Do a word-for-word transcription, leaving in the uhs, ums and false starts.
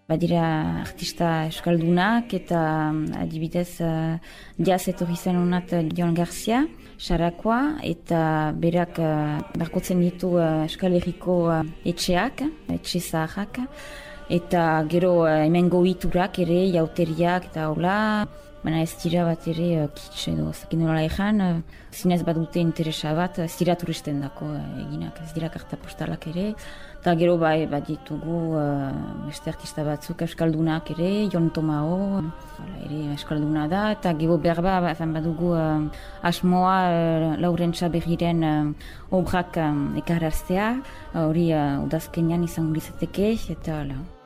Badira artista euskaldunak eta adibidez uh, jaz etorri zen honat Jon Garcia, Xarakoa, eta berak uh, barkotzen ditu uh, Euskal Herriko uh, etxeak, etxe zaharrak, eta gero uh, hemen goiturak ere, jauteriak eta hola. Baina ez dira bat ere uh, kitsch edo zakin nola ezan, uh, zinez badute interesa bat, ez dira turisten dako uh, eginak, ez dira karta postalak ere. Eta gero bai bat ditugu uh, beste artista batzuk euskaldunak ere, Jon Tomao, hala ere euskalduna da, eta gero berba bazan badugu uh, asmoa uh, Laurentza Berriren uh, obrak um, ekaraztea, hori uh, udazkenean izango izateke, eta hala.